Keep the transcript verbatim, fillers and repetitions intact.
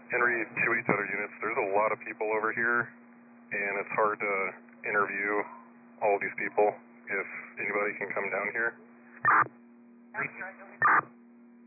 Henry, two eight other units, there's a lot of people over here, and it's hard to interview all these people. If anybody can come down here.